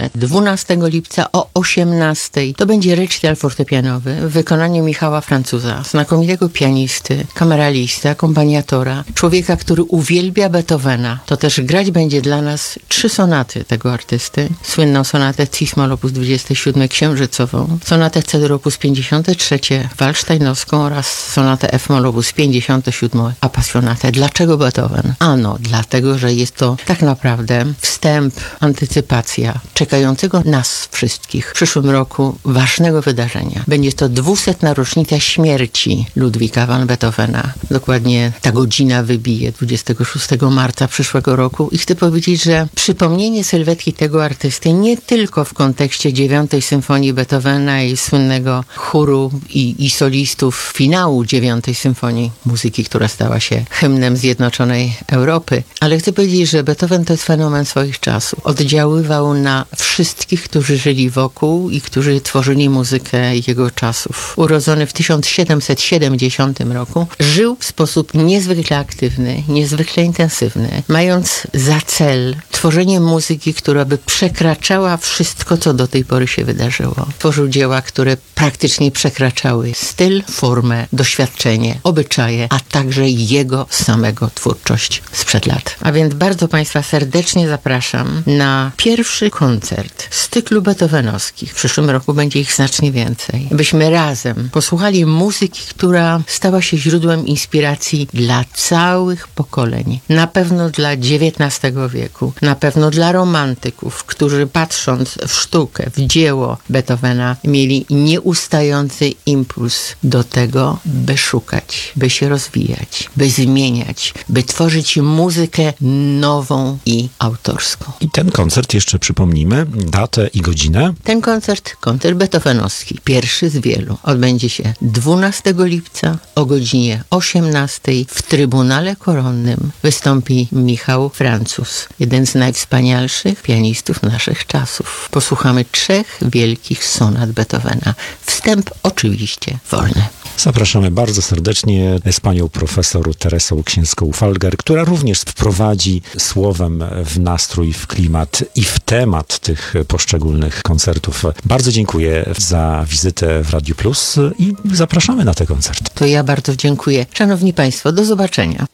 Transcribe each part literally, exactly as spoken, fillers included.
Beethovena. dwunastego lipca o osiemnastej to będzie recital fortepianowy w wykonaniu Michała Francuza, znakomitego pianisty, kameralisty, akompaniatora, człowieka, który uwielbia Beethovena. To też grać będzie dla nas trzy sonaty tego artysty. Słynną sonatę Cis-moll op. dwadzieścia siedem księżycową, sonatę C-dur op. pięćdziesiąt trzy walsztajnowską oraz sonatę F-moll op. pięćdziesiąt siedem Appassionata. Dlaczego Beethoven? Ano, dlatego, że jest to tak naprawdę wstęp, antycypacja czekającego nas wszystkich w przyszłym roku ważnego wydarzenia. Będzie to dwusetna rocznica śmierci Ludwika van Beethovena. Dokładnie ta godzina wybije dwudziestego szóstego marca przyszłego roku i chcę powiedzieć, że przypomnienie sylwetki tego artysty nie tylko w kontekście dziewiątej symfonii Beethovena i słynnego chóru i, i solistów finału dziewiątej symfonii muzyki, która stała się hymnem zjednoczonej Europy, ale chcę powiedzieć, że Beethoven to jest fenomen swoich czasów. Oddziaływał na wszystkich, którzy żyli wokół i którzy tworzyli muzykę jego czasów. Urodzony w tysiąc siedemset siedemdziesiątym roku, żył w sposób niezwykle aktywny, niezwykle intensywny, mając za cel tworzenie muzyki, która by przekraczała wszystko, co do tej pory się wydarzyło. Tworzył dzieła, które praktycznie przekraczały styl, formę, doświadczenie, obyczaje, a także jego samego twórczość sprzed lat. A więc bardzo Państwa serdecznie zapraszam na pierwszy koncert z cyklu beethovenowskich. W przyszłym roku będzie ich znacznie więcej. Byśmy razem posłuchali muzyki, która stała się źródłem inspiracji dla całych pokoleń. Na pewno dla dziewiętnastego wieku, na pewno dla romantyków, którzy patrząc w sztukę, w dzieło Beethovena, mieli nieustający impuls do tego, by szukać, by się rozwijać, by zmieniać, by tworzyć muzykę nową i autorską. I ten koncert jeszcze przypomnijmy, datę i godzinę. Ten koncert, koncert beethovenowski, pierwszy z wielu, odbędzie się dwunastego lipca o godzinie osiemnastej w Trybunale Koronnym. Wystąpi Michał Francuz, jeden z najwspanialszych pianistów naszych czasów. Posłuchamy trzech wielkich sonat Beethovena. Wstęp oczywiście wolny. Zapraszamy bardzo serdecznie z panią profesor Teresą Księską-Falger, która również wprowadzi słowem w nastrój, w klimat i w temat tych poszczególnych koncertów. Bardzo dziękuję za wizytę w Radiu Plus i zapraszamy na te koncerty. To ja bardzo dziękuję. Szanowni Państwo, do zobaczenia.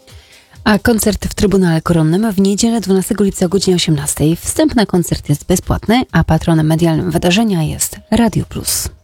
A koncert w Trybunale Koronnym w niedzielę dwunastego lipca o godzinie osiemnastej. Wstęp na koncert jest bezpłatny, a patronem medialnym wydarzenia jest Radio Plus.